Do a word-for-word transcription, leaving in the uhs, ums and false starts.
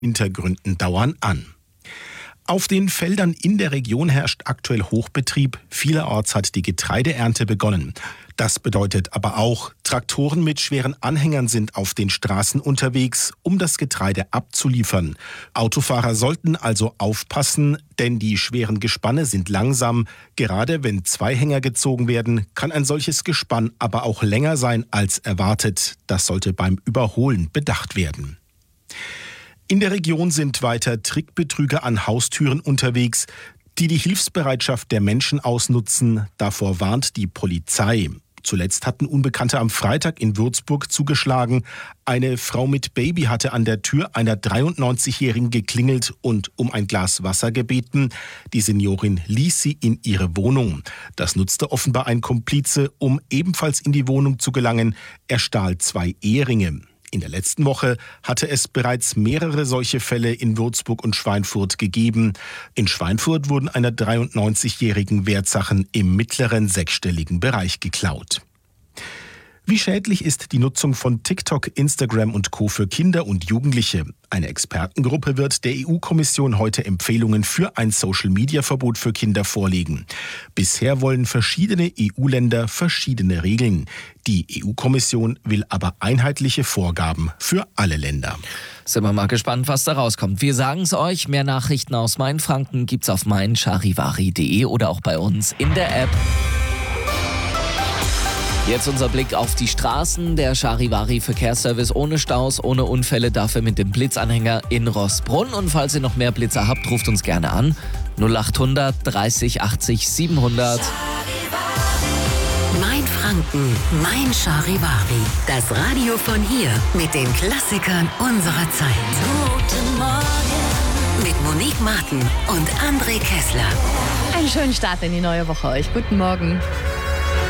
Hintergründen dauern an. Auf den Feldern in der Region herrscht aktuell Hochbetrieb. Vielerorts hat die Getreideernte begonnen. Das bedeutet aber auch, Traktoren mit schweren Anhängern sind auf den Straßen unterwegs, um das Getreide abzuliefern. Autofahrer sollten also aufpassen, denn die schweren Gespanne sind langsam. Gerade wenn zwei Hänger gezogen werden, kann ein solches Gespann aber auch länger sein als erwartet. Das sollte beim Überholen bedacht werden. In der Region sind weiter Trickbetrüger an Haustüren unterwegs, die die Hilfsbereitschaft der Menschen ausnutzen. Davor warnt die Polizei. Zuletzt hatten Unbekannte am Freitag in Würzburg zugeschlagen. Eine Frau mit Baby hatte an der Tür einer dreiundneunzigjährigen geklingelt und um ein Glas Wasser gebeten. Die Seniorin ließ sie in ihre Wohnung. Das nutzte offenbar ein Komplize, um ebenfalls in die Wohnung zu gelangen. Er stahl zwei Eheringe. In der letzten Woche hatte es bereits mehrere solche Fälle in Würzburg und Schweinfurt gegeben. In Schweinfurt wurden einer dreiundneunzigjährigen Wertsachen im mittleren sechsstelligen Bereich geklaut. Wie schädlich ist die Nutzung von TikTok, Instagram und Co. für Kinder und Jugendliche? Eine Expertengruppe wird der E U-Kommission heute Empfehlungen für ein Social-Media-Verbot für Kinder vorlegen. Bisher wollen verschiedene E U-Länder verschiedene Regeln. Die E U-Kommission will aber einheitliche Vorgaben für alle Länder. Sind wir mal gespannt, was da rauskommt. Wir sagen es euch, mehr Nachrichten aus Mainfranken gibt's auf mein charivari punkt de oder auch bei uns in der App. Jetzt unser Blick auf die Straßen. Der Charivari Verkehrsservice ohne Staus, ohne Unfälle, dafür mit dem Blitzanhänger in Roßbrunn. Und falls ihr noch mehr Blitzer habt, ruft uns gerne an. null achthundert dreißig achtzig siebenhundert. Mainfranken, mein Charivari. Das Radio von hier mit den Klassikern unserer Zeit. Guten Morgen. Mit Monique Martin und André Kessler. Einen schönen Start in die neue Woche euch. Guten Morgen.